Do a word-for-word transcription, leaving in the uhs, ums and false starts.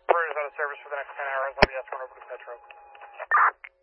Operator's out of service for the next ten hours. I'll be escorting over to Petro.